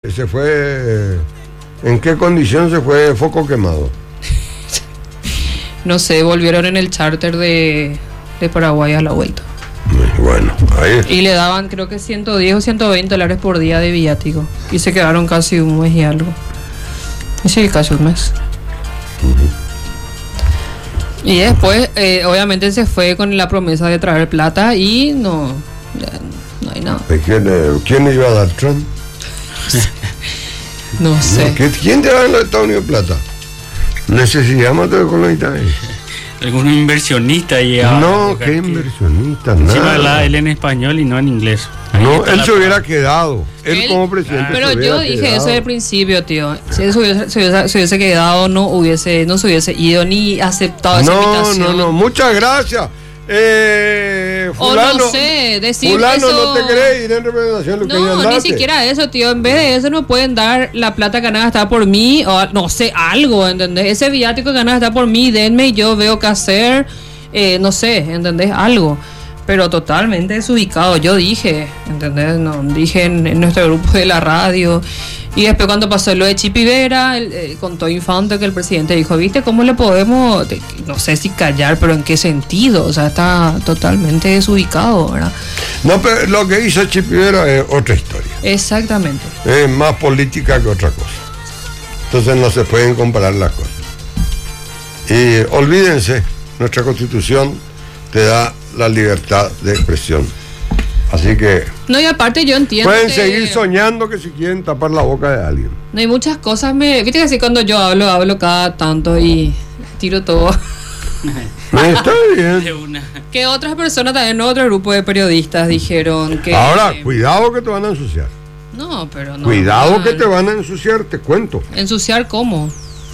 se fue. ¿En qué condición se fue foco quemado? No sé, volvieron en el charter de Paraguay a la vuelta. Bueno, ahí. Y le daban creo que 110 o 120 dólares por día de viático. Y se quedaron casi un mes y algo. Y sí, casi un mes. Y después, obviamente se fue con la promesa de traer plata y no hay nada. ¿Quién iba a dar Trump? No sé. ¿Quién te va a dar en los Estados Unidos plata? Necesitamos todo con los italianos. Algún inversionista No, qué inversionista, nada. Encima hablaba él en español y no en inglés. No, él se hubiera quedado. Él como presidente. Pero yo dije eso desde el principio, tío. Si él se hubiese quedado, no se hubiese ido ni aceptado esa invitación. No. Muchas gracias. Fulano, o no sé, decir fulano eso. No te querés ir en representación. No, ni siquiera eso, tío. En vez de eso no pueden dar la plata que van a gastar por mí o no sé, algo, ¿entendés? Ese viático que van a gastar por mí, denme y yo veo qué hacer, no sé, ¿entendés? Algo. Pero totalmente desubicado, yo dije, ¿entendés? No, dije en nuestro grupo de la radio. Y después cuando pasó lo de Chipi Vera, contó Infante que el presidente dijo, ¿viste cómo le podemos, no sé si callar, pero en qué sentido? O sea, está totalmente desubicado, ¿verdad? No, pero lo que hizo Chipi Vera es otra historia. Exactamente. Es más política que otra cosa. Entonces no se pueden comparar las cosas. Y olvídense, nuestra Constitución te da la libertad de expresión. Así que no, y aparte yo entiendo pueden seguir soñando que si quieren tapar la boca de alguien. No hay muchas cosas, viste que así cuando yo hablo cada tanto y tiro todo. Está bien. Que otras personas también, otro grupo de periodistas dijeron que... Ahora, cuidado que te van a ensuciar. No, pero no. Cuidado que te van a ensuciar, te cuento. ¿Ensuciar cómo?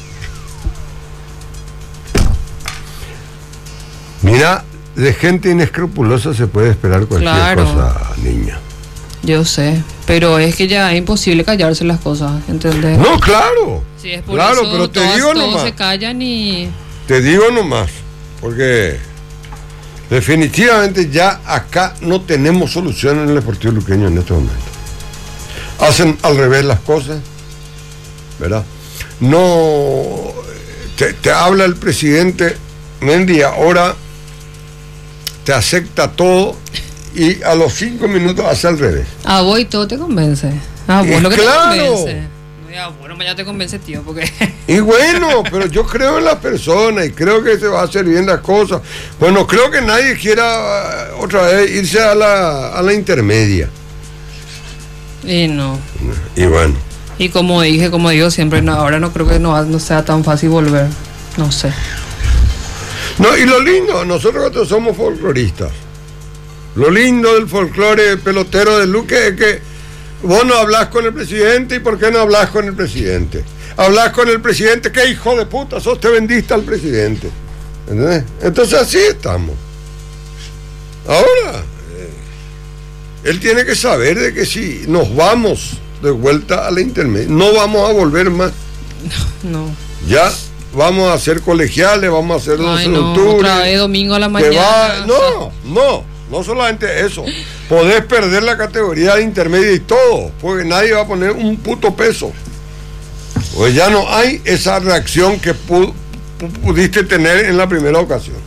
Mira, de gente inescrupulosa se puede esperar cualquier cosa, niña. Yo sé, pero es que ya es imposible callarse las cosas, ¿entendés? No, claro. Sí, es por eso, pero te digo nomás. Todos se callan y... Te digo nomás, porque definitivamente ya acá no tenemos solución en el Deportivo Luqueño en este momento. Hacen al revés las cosas, ¿verdad? No, te habla el presidente Mendy ahora, te acepta todo y a los 5 minutos hace al revés. Ah, vos y todo te convence. Ah, vos lo que claro. te convence. Bueno, ya te convence, tío, porque... Y bueno, pero yo creo en las personas y creo que se va a hacer bien las cosas. Bueno, creo que nadie quiera otra vez irse a la intermedia. Y no. Y bueno. Y como digo siempre, no, ahora no creo que no sea tan fácil volver. No sé. No, y lo lindo, nosotros somos folcloristas. Lo lindo del folclore pelotero de Luque es que vos no hablás con el presidente. ¿Y por qué no hablás con el presidente? Hablás con el presidente, ¿qué hijo de puta sos? Te vendiste al presidente. ¿Entendés? Entonces así estamos. Ahora, él tiene que saber de que si nos vamos de vuelta a la intermedia, no vamos a volver más. No. Ya vamos a ser colegiales, vamos a hacer los otra vez domingo a la mañana. No solamente eso. Podés perder la categoría de intermedia y todo, porque nadie va a poner un puto peso. Pues ya no hay esa reacción que pudiste tener en la primera ocasión.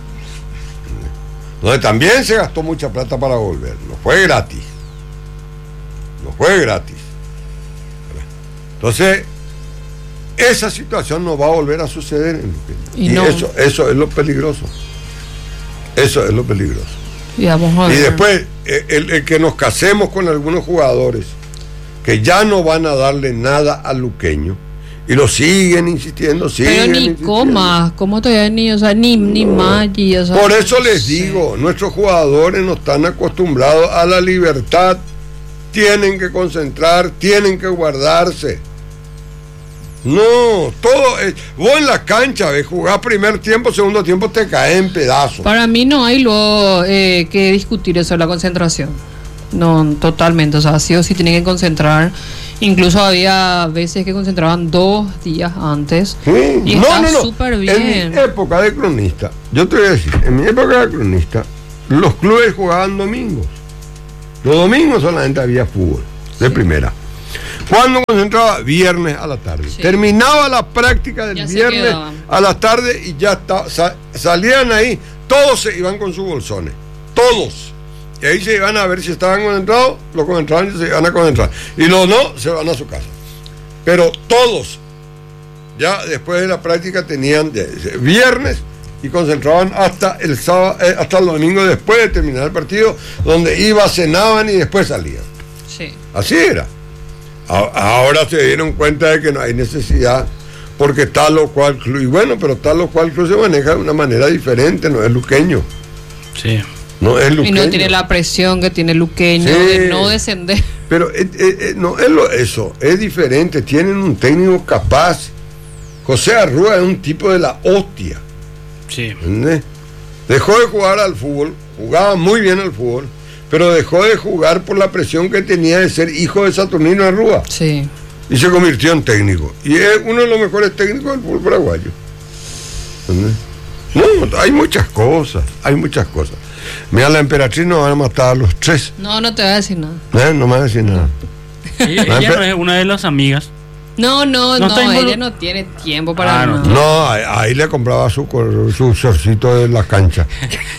Donde también se gastó mucha plata para volver. No fue gratis. Entonces, esa situación no va a volver a suceder en Luqueño. Y eso es lo peligroso. Eso es lo peligroso. Y después, el que nos casemos con algunos jugadores que ya no van a darle nada al luqueño y lo siguen insistiendo, pero ni comas, como todavía ni Maggi, o sea, por eso les digo, nuestros jugadores no están acostumbrados a la libertad, tienen que concentrar, tienen que guardarse. No, todo es, vos en la cancha jugás primer tiempo, segundo tiempo te caes en pedazos. Para mí no hay luego que discutir eso de la concentración. No, totalmente, o sea, sí o sí tienen que concentrar. Incluso había veces que concentraban 2 días antes. Sí. Y está súper bien. En mi época de cronista, yo te voy a decir, en mi época de cronista, los clubes jugaban domingos. Los domingos solamente había fútbol, de primera. ¿Cuándo concentraba? Viernes a la tarde. Sí. Terminaba la práctica del Ya se viernes quedaban. a la tarde y ya está, salían ahí, todos se iban con sus bolsones, todos. Y ahí se iban a ver si estaban concentrados, los concentrados se iban a concentrar. Y los no, se van a su casa. Pero todos, ya después de la práctica tenían viernes y concentraban hasta el sábado, hasta el domingo después de terminar el partido, donde iban, cenaban y después salían. Sí. Así era. Ahora se dieron cuenta de que no hay necesidad porque tal o cual club, y bueno, pero tal o cual club se maneja de una manera diferente, no es luqueño. Sí. No es luqueño. Y no tiene la presión que tiene Luqueño Sí. de no descender. Pero no es eso, es diferente, tienen un técnico capaz. José Arrúa es un tipo de la hostia. Sí. ¿Entendés? Dejó de jugar al fútbol, jugaba muy bien al fútbol, pero dejó de jugar por la presión que tenía de ser hijo de Saturnino Arrúa Sí. y se convirtió en técnico. Y es uno de los mejores técnicos del fútbol paraguayo. ¿Entendés? No, hay muchas cosas. Mira, la emperatriz nos van a matar a los tres. No, no te voy a decir nada. No me va a decir nada. Ella no es una de las amigas. No, está ella no tiene tiempo para Ah, no. nada. No, ahí le compraba su shortcito de la cancha.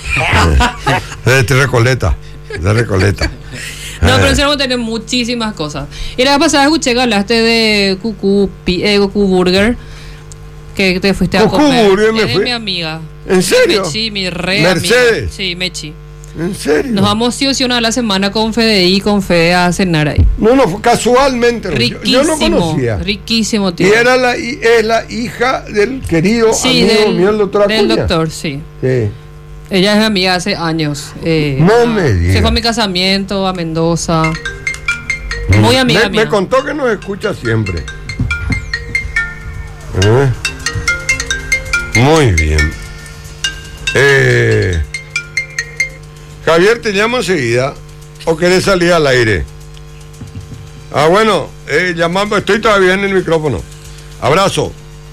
De Recoleta. No, pero sí vamos a tener muchísimas cosas. Y la vez pasada escuché que hablaste de Cucú Burger, que te fuiste a Cucú comer. Burger me Es de fui. mi amiga. ¿En serio? Mechi, mi re Mercedes. amiga. Sí, Mechi. ¿En serio? Nos vamos sí o sí una vez a la semana con Fede y con Fede a cenar ahí. No, fue casualmente. Riquísimo. Yo no conocía. Riquísimo, tío. Y es la hija del querido Sí, amigo mío, el doctor del Acuña. doctor, sí. Sí. Ella es mi amiga hace años. No me digas. Se fue a mi casamiento, a Mendoza. Muy amiga mía. Me contó que nos escucha siempre. Muy bien. Javier, te llamo enseguida. ¿O querés salir al aire? Bueno, llamando, estoy todavía en el micrófono. Abrazo.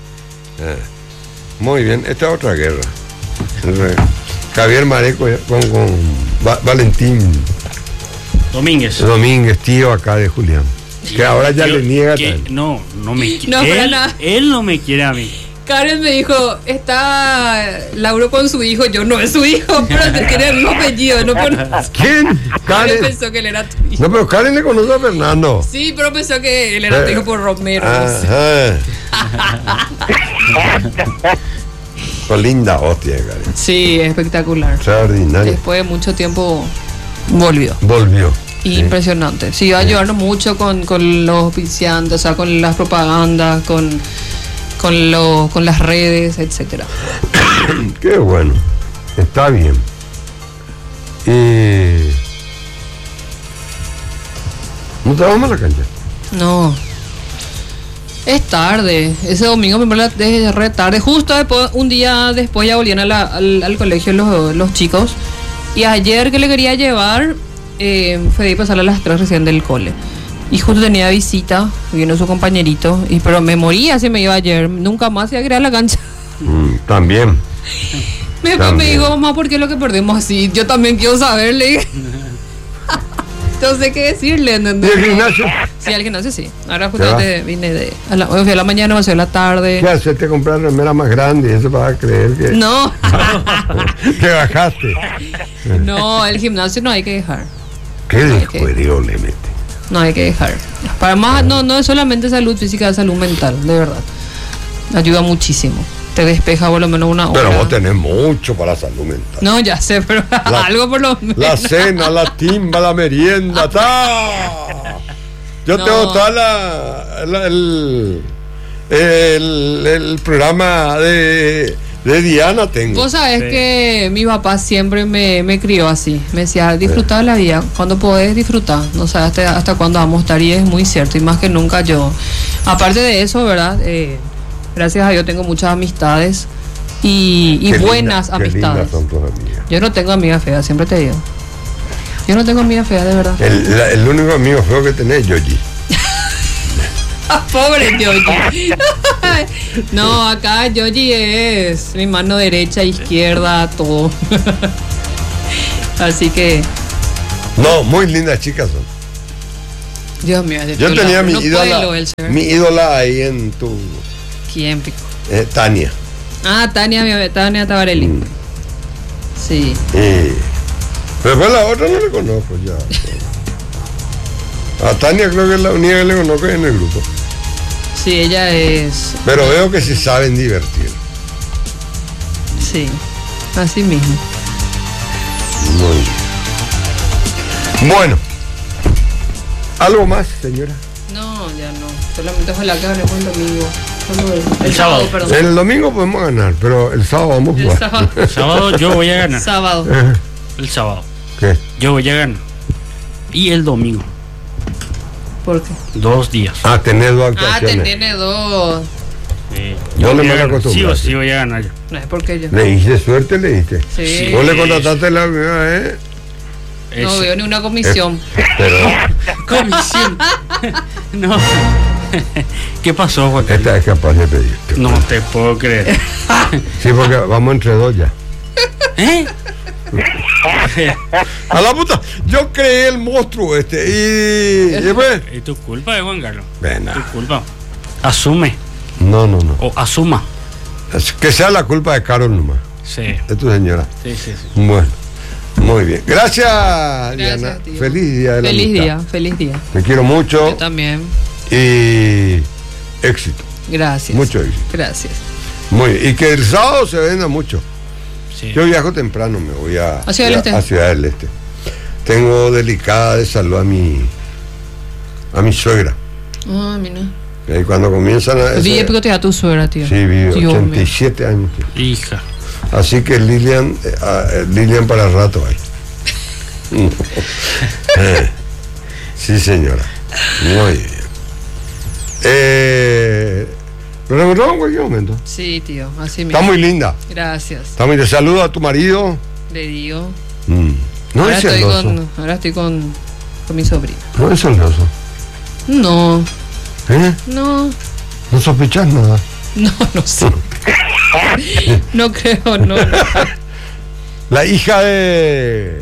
Muy bien, esta es otra guerra. Javier Mareco con Valentín Domínguez, tío acá de Julián. Que ahora ya le niega también. No me No, quiere. para nada. Él no me quiere a mí. Karen me dijo, está Lauro con su hijo, yo no es su hijo, pero tiene el mismo apellido, no conoce. ¿Quién? Karen Karen. pensó que él era tu hijo. No, pero Karen le conoce a Fernando. Sí, pero pensó que él era tu hijo por Romero. No sé. Ajá. Con linda hostia, Karen. Sí, espectacular. Extraordinario. Después de mucho tiempo volvió. Volvió. Impresionante. Sí, va a ayudarnos mucho con los auspiciantes, o sea, con las propagandas, con las redes, etcétera. Qué bueno. Está bien. ¿No te vamos a la cancha? No. Es tarde. Ese domingo es re tarde. Justo después, un día después ya volvían al colegio los chicos. Y ayer que le quería llevar, fue de pasar a las 3 recién del cole. Y justo tenía visita, vino su compañerito. Pero me moría si me iba ayer. Nunca más iba a ir a la cancha. También. Después me dijo, mamá, ¿por qué es lo que perdemos así? Yo también quiero saber, le dije. No sé qué decirle, ¿Y ¿entendés? el gimnasio? Sí, al gimnasio sí. Ahora justamente vine fui a la mañana, pasé a la tarde. ¿Qué haces? Te comprar remera más grande y eso vas a creer que, No, que bajaste. no, el gimnasio no hay que dejar. ¿Qué descuideo le mete? No hay que dejar. Para más, no es solamente salud física, es salud mental, de verdad. Ayuda muchísimo. Te despeja por lo menos una hora. Pero vos tenés mucho para la salud mental. No, ya sé, pero algo por lo menos. La cena, la timba, la merienda, ¡ta! Yo No. tengo toda el programa de Diana tengo. Vos sabés Sí. que mi papá siempre me crió así. Me decía, disfrutar de la vida. Cuando podés disfrutar. No sabes hasta cuándo vamos a estar. Y es muy cierto. Y más que nunca yo. Aparte de eso, ¿verdad? Gracias a Dios tengo muchas amistades. Y Qué buenas linda- qué amistades. lindas son tus amigas. Yo no tengo amigas feas, siempre te digo. Yo no tengo amigas feas, de verdad. El único amigo feo que tenés es Yogi. Pobre Yogi. No, acá Yogi es mi mano derecha, izquierda, todo. Así que No, muy lindas chicas son. Dios mío, de Yo tu tenía lado. No puede lo él ser. mi ídola ahí en tu... ¿Quién, pico? Tania. Ah, Tania Tabarelli. Sí. Pero después la otra no le conozco ya. A Tania creo que es la única que le conozco en el grupo. Sí, ella es. Pero veo que se saben divertir. Sí, así mismo. Muy bien. Bueno. ¿Algo más, señora? No, ya no. Solamente ojalá que ganemos el domingo. El sábado. perdón. El domingo podemos ganar, pero el sábado vamos a El jugar. sábado. El sábado yo voy a ganar. Sábado. El sábado. ¿Qué? Yo voy a ganar. Y el domingo. ¿Por qué? 2 días. Ah, tenés dos Ah, actuaciones. tiene dos. Yo No le voy a mala ganar. costumbre. Sí o sí voy a ganar yo. No es porque yo. ¿Le diste suerte? ¿Le diste? Sí. ¿Vos le contrataste la primera vez? No Ese. veo ni una comisión. Pero Comisión. No. ¿Qué pasó, Juan Carlos? esta es capaz de pedirte. No te puedo creer. Sí, porque vamos entre dos ya. ¿Eh? A la puta, yo creé el monstruo y después... Es tu culpa, Juan Carlos. Ven, Tu culpa. Asume. no. O asuma. Que sea la culpa de Carol nomás, Sí. de tu señora. Sí. Bueno, muy bien. Gracias, Diana. tío. Feliz día de la Feliz amistad. día, feliz día. Te quiero mucho Yo también. y éxito, Gracias. mucho éxito. Gracias. Muy bien. Y que el sábado se venda mucho. Sí. Yo viajo temprano, me voy a Ciudad del Este. a Ciudad del Este. Tengo delicada de salud a mi suegra. Ah, mira. Y cuando comienzan a... Vi épico a tu suegra, tío. Sí, vive Dios mío. 87 años. Tío. Hija. Así que Lilian para el rato ahí. Sí, señora. Muy bien. Lo encontramos en cualquier momento. Sí, tío, así mismo. Está muy linda. Gracias. Está muy linda. Saludo a tu marido. Le digo. No ahora, es estoy celoso. ahora estoy con mi sobrina. No es celoso. No, ¿Eh? no, No sospechas nada. no sé. No creo, no. La hija de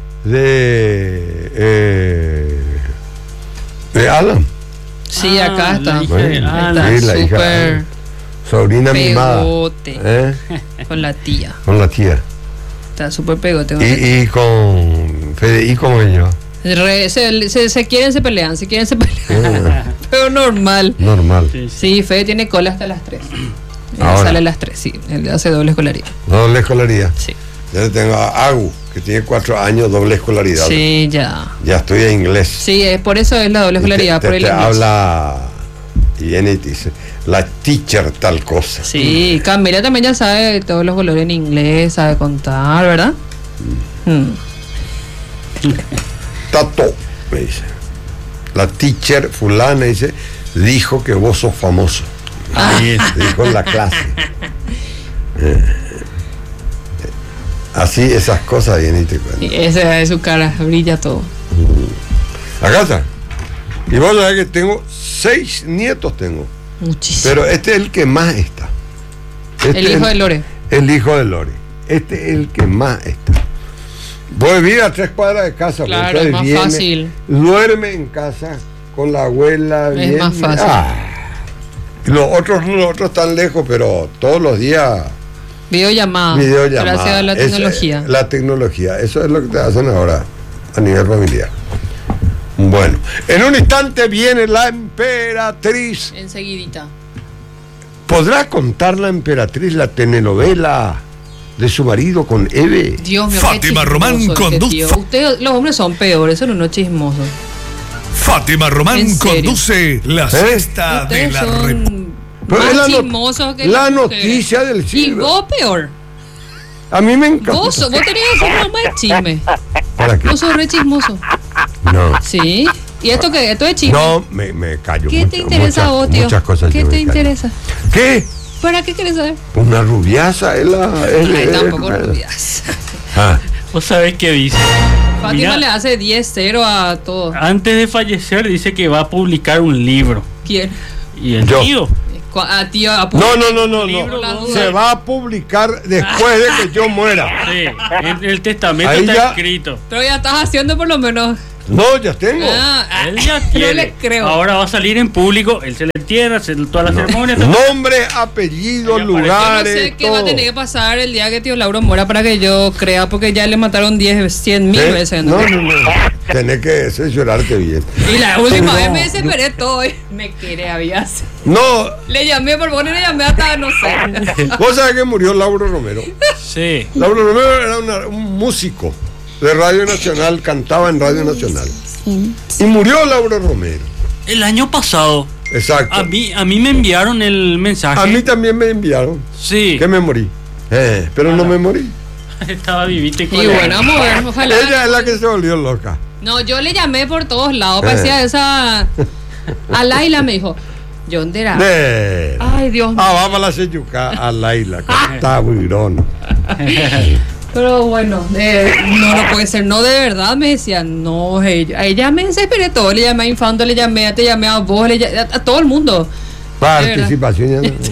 Alan. Sí, acá está. La hija de Bueno, Alan. sí, la hija de Súper Alan. Sobrina mimada. pegote. Con la tía. Con la tía. Está súper pegote. con la tía. Y con Fede, ¿y cómo ella? Se quieren, se pelean. Pero normal. Normal. Sí. Sí, Fede tiene cola hasta las 3. Ahora. Sale a las 3, sí. Él hace doble escolaridad. Doble escolaridad. Sí. Yo tengo a Agu, que tiene 4 años, doble escolaridad. Sí, ya. Ya estudia inglés. Sí, es por eso es la doble Y escolaridad, por el te inglés. habla y viene y te dice, la teacher tal cosa. Sí, Camila también ya sabe todos los colores en inglés, sabe contar, ¿verdad? Tato, me dice. La teacher fulana dice, dijo que vos sos famoso. Ahí es. Dijo en la clase. Así esas cosas vienen y te cuentan. Y esa de su cara, brilla todo. Acá está. Y vos sabés que tengo 6 nietos tengo. Muchísimo. Pero este es el que más está. Este El hijo de Lore. El hijo de Lore. Este es el que más está. Vos vivís a 3 cuadras de casa. Claro, pues, es más entonces fácil. Duerme en casa con la abuela. Es viene, más fácil. Los otros están lejos, pero todos los días Videollamada. videollamada. Gracias a la tecnología. La tecnología. Eso es lo que te hacen ahora a nivel familiar. Bueno, en un instante viene la emperatriz. Enseguidita. ¿Podrá contar la emperatriz la telenovela de su marido con Eve? Dios mío, Fátima qué Román chismoso conduce. Ustedes, los hombres son peores, son unos chismosos. Fátima Román ¿En serio? conduce la siesta de Ustedes la son Pero es más la chismosos que la las mujeres. noticia del Y siglo. vos peor. A mí me encanta. Vos tenés que ser un más chisme. ¿Para qué? Vos sos re chismoso. No. Sí. ¿Y esto qué? Esto es chisme. No, me callo. ¿Qué te interesa muchas, a vos, tío? Muchas cosas ¿Qué yo me te callo. interesa? ¿Qué? ¿Para qué querés saber? Una rubiaza es la... Ay, tampoco rubias. Ah, ¿Vos sabés qué dice? Fátima Mira, le hace 10-0 a todo. antes de fallecer dice que va a publicar un libro. ¿Quién? Y el Yo. tío. A tío, a no. Libro, la ¿no? duda. Se va a publicar después de que yo muera. Sí, el testamento Ahí está ya- escrito. Pero ya estás haciendo por lo menos. No, ya tengo. Él ya no tiene. le creo. Ahora va a salir en público, él se le entierra, hace toda la ceremonia. todo. Nombre, apellido, Ya aparece. Yo no lugares, sé qué va a todo. tener que pasar el día que tío Lauro muera para que yo crea, porque ya le mataron 100.000 ¿Eh? veces. No. Tenés que censurarte bien. Y la última No, vez me desesperé todo y me quiere había. No, Le llamé por poner, le llamé hasta no sé. vos sabés que murió Lauro Romero. Sí. Lauro Romero era un músico de Radio Nacional, cantaba en Radio Nacional. Y murió Lauro Romero. El año pasado, Exacto. a mí me enviaron el mensaje. A mí también me enviaron Sí. que me morí. Pero no me morí. Estaba vivito y Y coleando. bueno, vamos a ver, ojalá. Ella es la que se volvió loca. No, yo le llamé por todos lados, parecía esa. A Laila me dijo, ¿yo dónde era? Ay, Dios mío. Vamos a la seyuca a Laila, que está buirón. Pero bueno, no puede ser, no, de verdad me decían, no, ella me desesperé todo, le llamé a Infanto, le llamé, te llamé a vos, le llamé a todo el mundo. Participación. Ya no.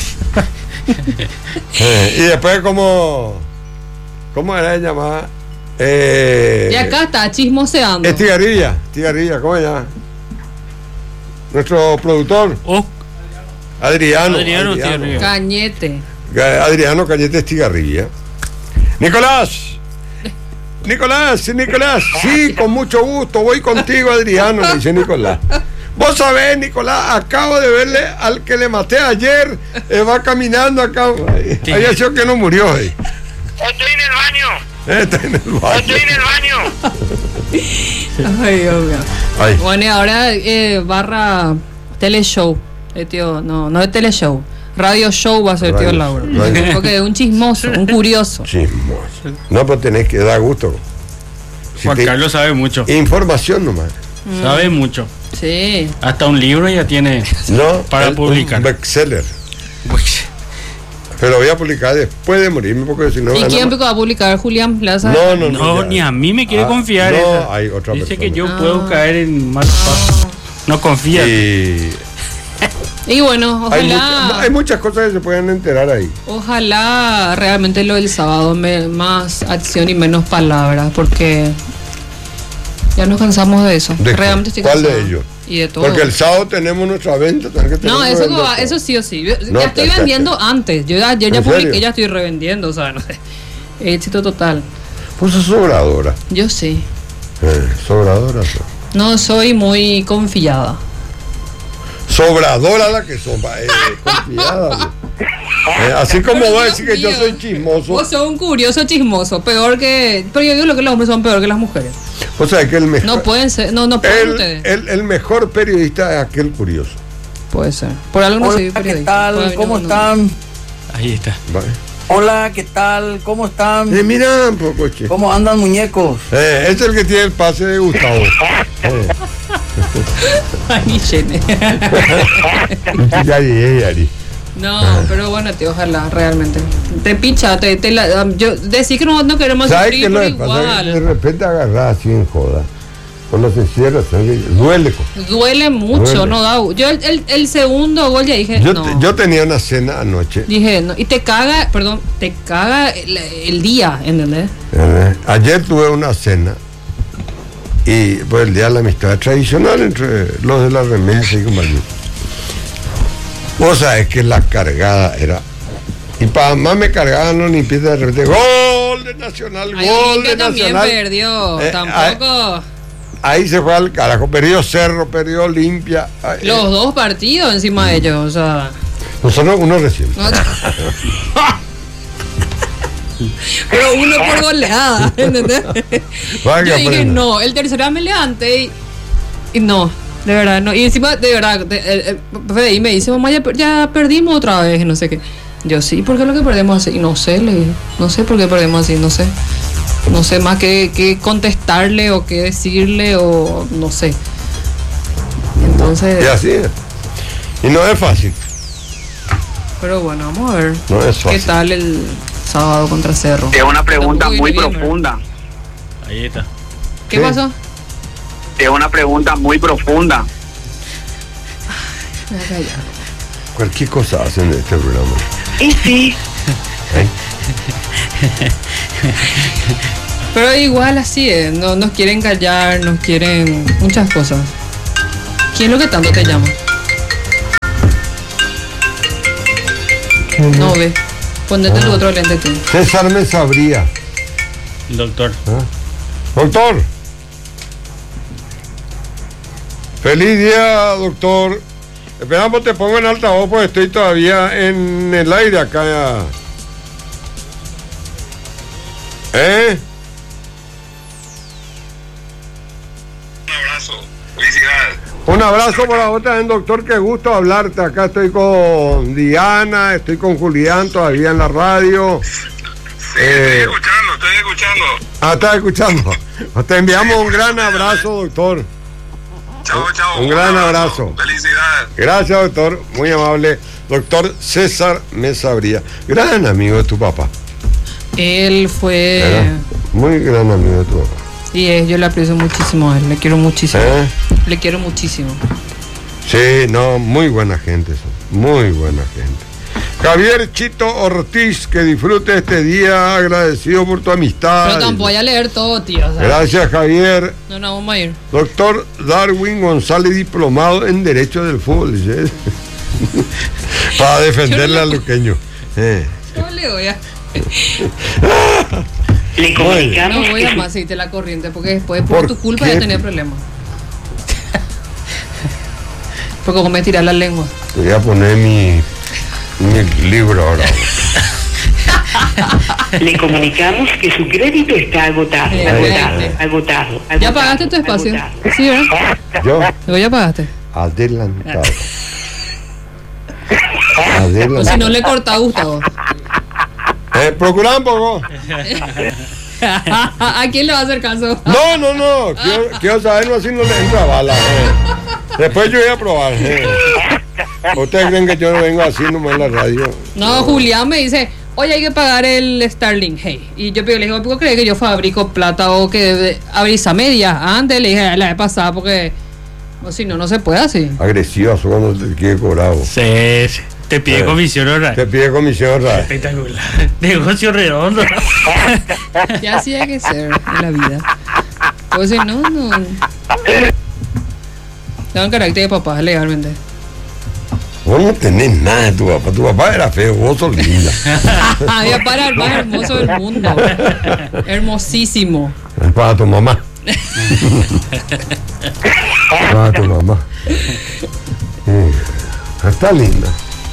Y después, ¿cómo era llamada? Y acá está chismoseando. Estigarribia, ¿cómo se llama? Nuestro productor, Oh, Adriano Estigarribia. Cañete. Adriano Cañete Estigarribia. Nicolás, sí, con mucho gusto, voy contigo, Adriano, le dice Nicolás. Vos sabés, Nicolás, acabo de verle al que le maté ayer, va caminando acá. Había sido que no murió. Estoy en el baño. Está en el baño. Estoy en el baño. Ay, Dios mío. Ay. Bueno, y ahora barra teleshow. Tío, no es teleshow. Radio show va a ser tío Radio- Lauro. radio- Porque es un chismoso, un curioso. Chismoso. No, pues tenés que dar gusto. Si Juan te- Carlos sabe mucho. Información nomás. Sabe mucho. Sí. Hasta un libro ya tiene. No, Para publicar. Un bestseller. Pero voy a publicar después de morirme, porque si no. ¿Y van a- quién va a publicar? Julián Plaza. No, No, ya. ni a mí me quiere confiar. No, esa. hay otra Dice persona. que yo puedo caer en mal paso. No confía. Y Y bueno, hay, ojalá. hay muchas cosas que se pueden enterar ahí. Ojalá realmente lo del sábado, más acción y menos palabras, porque ya nos cansamos de eso. ¿De qué? Realmente estoy ¿Cuál de cansada. ellos? Y de todo. Porque el sábado tenemos nuestra venta. No, tenemos que eso, vender todo. eso sí o sí. Yo No, ya estoy ya, vendiendo antes. Yo ayer ya ¿En publiqué, serio? ya estoy revendiendo, o sea, no sé. Éxito total. Pues sos sobradora. Yo sí. Sobradora. sos. No soy muy confiada. Sobradora la que son. Confiada. Así como Pero vos Dios decís que yo mío, soy chismoso. Vos sos un curioso chismoso, peor que. Pero yo digo lo que los hombres son peor que las mujeres. O sea, que el mejor. No pueden ser, no pueden ustedes. el mejor periodista es aquel curioso. Puede ser. Por algo no soy Hola, ¿qué periodista. tal? Todavía ¿Cómo no. están? Ahí está. ¿Vale? Hola, ¿qué tal? ¿Cómo están? Mira un poco, che. ¿Cómo andan, muñecos? Este es el que tiene el pase de Gustavo. Ay, Chene. Yari. No, pero bueno, tío, ojalá, realmente. Te picha, yo decís que no queremos ¿Sabes qué sufrir, es lo pero que pasa? Que de igual. repente agarras así en joda. Cuando se cierra, duele. Duele mucho, Duele. no da. Yo el segundo gol ya dije, Yo, no. yo tenía una cena anoche. Dije, no. Y te caga el día, ¿entendés? Ayer tuve una cena. Y pues el día de la amistad tradicional entre los de la remesa y compañía. Vos sabés que la cargada era. Y para más me cargaban los limpiezas de repente. ¡Gol de Nacional! Ay, ¡Gol de Olimpia también Nacional! perdió, tampoco. Ahí se fue al carajo. Perdió Cerro, perdió Olimpia. Los dos partidos encima de ellos, o sea. Nosotros uno recién. no- Pero uno por goleada, ¿entendés? Vaya, Yo dije, pues, no, el tercero me levanté y no, de verdad, no. Y encima, de verdad, Fede me dice, mamá, ya perdimos otra vez, y no sé qué. Yo, sí, ¿por qué es lo que perdemos así? Y no sé, le dije, no sé por qué perdemos así, no sé. No sé más qué contestarle o qué decirle o no sé. Entonces, Y así es. Y no es fácil. pero bueno, vamos a ver No es qué fácil. tal el sábado contra Cerro. Es una pregunta Tampoco muy viene bien, profunda. Ahí está. ¿Qué ¿Qué? pasó? Es una pregunta muy profunda. Me voy a callar. Cualquier cosa hacen en este programa. Y sí. Pero igual así es, no nos quieren callar, nos quieren muchas cosas. ¿Quién es lo que tanto te llama? No ve. Ponete tu otro lente tú. César me sabría. Doctor. Doctor. Feliz día, doctor. Esperamos te pongo en altavoz porque estoy todavía en el aire acá. Un abrazo. Felicidades. Un abrazo por la otra vez, doctor, qué gusto hablarte. Acá estoy con Diana, estoy con Julián todavía en la radio. Estoy escuchando. Estás escuchando. Te enviamos un gran abrazo, doctor. Chao. Un gran abrazo. Felicidades. Gracias, doctor, muy amable. Doctor César me sabría. Gran amigo de tu papá. Él fue... ¿Verdad? Muy gran amigo de tu papá. Y yo le aprecio muchísimo a él, le quiero muchísimo. ¿Eh? Le quiero muchísimo. Sí, no, muy buena gente son, muy buena gente. Javier Chito Ortiz, que disfrute este día, agradecido por tu amistad. Pero tampoco voy a leer todo, tío. O sea, Gracias, Javier. No, vamos a ir. Doctor Darwin González, diplomado en Derecho del Fútbol, dice. Para defenderle al luqueño. No le voy a... Le comunicamos No voy que a su- más seguirte la corriente porque después por tu culpa qué? ya tenía problemas. Porque como me tiras la lengua. Voy a poner mi libro ahora. Le comunicamos que su crédito está agotado. Agotado. ¿Ya pagaste tu espacio? agotado. Sí, ¿verdad? Yo, Digo, ya pagaste. adelantado. O si no le corta a Gustavo. Procura un poco. ¿A quién le va a hacer caso? No. Quiero saber no, si no le entra bala. Después yo voy a probar. ¿Ustedes creen que yo no vengo así nomás en la radio? No, Julián me dice, oye, hay que pagar el Starlink, hey. Y yo le digo, ¿por qué crees que yo fabrico plata o que abrís a media? Antes le dije, la vez pasada, porque o si no, no se puede así. Agresiva, cuando te quiere cobrado. Sí. Te pide comisión, ¿verdad? Te pide comisión, ¿verdad? Espectacular. Negocio redondo. Y así hay que ser en la vida. Pues si no. Da un carácter de papá legalmente. Vos no tenés nada de tu papá. Tu papá era feo, vos sos linda. Había para el más hermoso del mundo. Hermosísimo. Es para tu mamá. Para tu mamá. Está linda.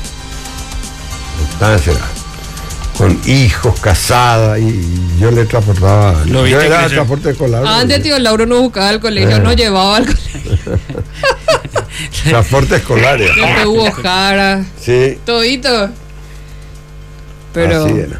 Está, será. Con hijos, casada, y yo le transportaba. Lo Yo viste era crecer. transporte escolar. Antes tío Lauro no buscaba al colegio, no llevaba al colegio. Transporte escolar. Después hubo Jara, Sí, todito. Pero así era.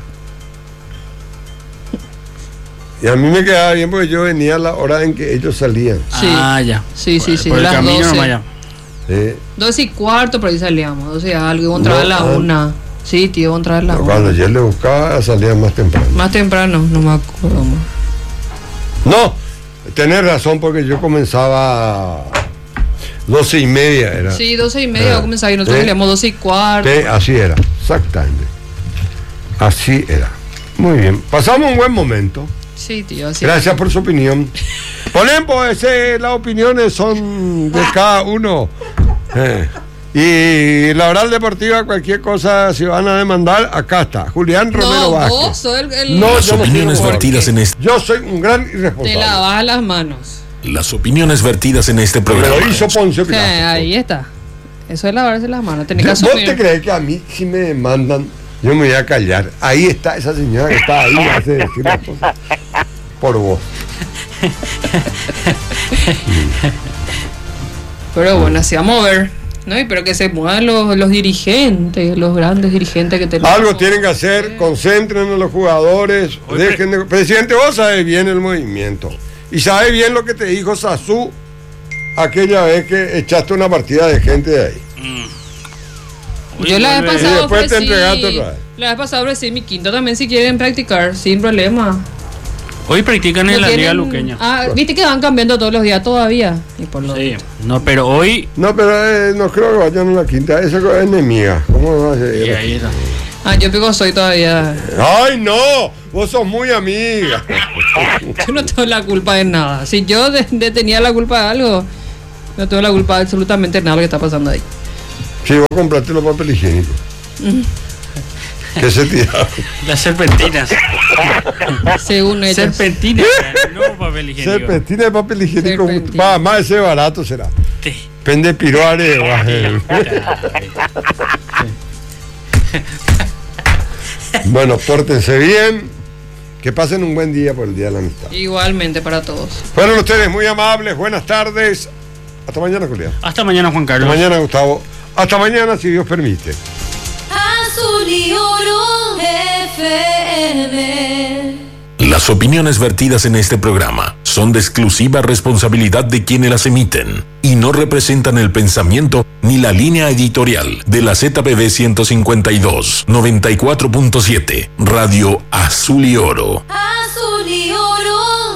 Y a mí me quedaba bien porque yo venía a la hora en que ellos salían. sí. Ah, ya. Sí. Por el Las camino 12. nomás ya. Sí. 12:15 por ahí salíamos. 12 algo, iba a entrar a la No, 1. Sí, tío, iba a entrar a la Pero 1. cuando yo le buscaba salía más temprano. Más temprano, no me acuerdo más. No, tenés razón porque yo comenzaba 12:30 era. Sí, 12:30 va a comenzar y nosotros Sí. salíamos 12:15. Sí, así era, exactamente. Así era. Muy bien, pasamos un buen momento. Sí, tío, así. Gracias por su opinión. Ponen pues las opiniones son de cada uno. Y la oral deportiva, cualquier cosa, si van a demandar, acá está. Julián Romero No, Vázquez. vos sos el No, Las yo no soy opiniones un vertidas en este Yo soy un gran te irresponsable. lavas las manos. Las opiniones vertidas en este Me programa lo hizo Ponce Sí, Pilato. ahí está. Eso es lavarse las manos. Tenés que ¿Vos asumir. te crees que a mí si me demandan, yo me voy a callar? Ahí está esa señora que está ahí, hace decir las cosas. Por vos. Pero bueno, así vamos a ver. ¿No? Y pero que se muevan los dirigentes, los grandes dirigentes que tenemos. Algo tienen que hacer, concentren a los jugadores, Oye, dejen de... Presidente, vos sabés bien el movimiento. Y sabés bien lo que te dijo Sasú aquella vez que echaste una partida de gente de ahí. Yo la vez Y pasada después te ofrecí. entregaste otra vez. La vez pasada ofrecí mi quinto también si quieren practicar, sin problema. Hoy practican en No la Liga tienen- Luqueña. Ah, viste que van cambiando todos los días todavía. Y por lo Sí. No, pero hoy. No, pero no creo que vayan a la quinta, esa es enemiga. ¿Cómo va a Y ser? ahí está. yo pico soy todavía. ¡Ay, no! Vos sos muy amiga. Yo no tengo la culpa de nada. Si yo tenía la culpa de algo, no tengo la culpa de absolutamente nada lo que está pasando ahí. Si vos compraste los papel higiénicos. ¿Qué se tiraron? Las serpentinas. Según ellos. Serpentinas, no papel higiénico. Serpentina de papel higiénico. Serpentina. Va, más ese barato será. Sí. Pende piroare. Bueno, pórtense bien. Que pasen un buen día por el Día de la Amistad. Igualmente para todos. Fueron ustedes muy amables. Buenas tardes. Hasta mañana, Julián. Hasta mañana, Juan Hasta Carlos. mañana, Gustavo. Hasta mañana, si Dios permite. Azul y Oro FM. Las opiniones vertidas en este programa son de exclusiva responsabilidad de quienes las emiten y no representan el pensamiento ni la línea editorial de la ZPV 152 94.7 Radio Azul y Oro. Azul y Oro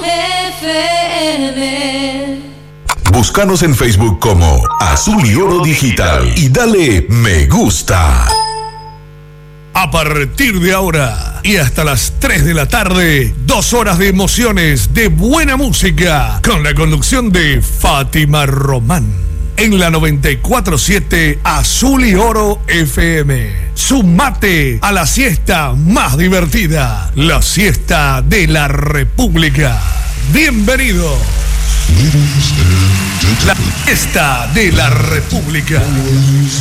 FM. Búscanos en Facebook como Azul y Oro Digital y dale me gusta. A partir de ahora y hasta las 3 de la tarde, 2 horas de emociones, de buena música, con la conducción de Fátima Román. En la 94.7 Azul y Oro FM. Sumate a la siesta más divertida, la siesta de la República. Bienvenido. La siesta de la República.